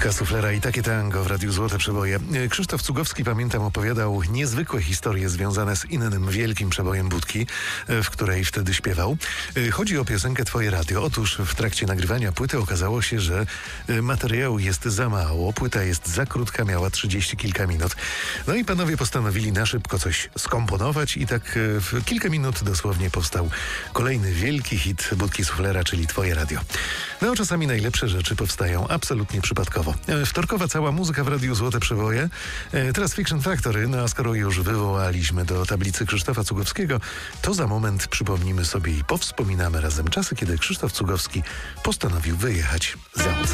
Budka Suflera i takie tango w Radiu Złote Przeboje. Krzysztof Cugowski, pamiętam, opowiadał niezwykłe historie związane z innym wielkim przebojem Budki, w której wtedy śpiewał. Chodzi o piosenkę Twoje Radio. Otóż w trakcie nagrywania płyty okazało się, że materiału jest za mało, płyta jest za krótka, miała 30 kilka minut. No i panowie postanowili na szybko coś skomponować i tak w kilka minut dosłownie powstał kolejny wielki hit Budki Suflera, czyli Twoje Radio. No czasami najlepsze rzeczy powstają absolutnie przypadkowo. Wtorkowa cała muzyka w Radiu Złote Przeboje. Teraz Fiction Factory, no a skoro już wywołaliśmy do tablicy Krzysztofa Cugowskiego, to za moment przypomnimy sobie i powspominamy razem czasy, kiedy Krzysztof Cugowski postanowił wyjechać za ocean.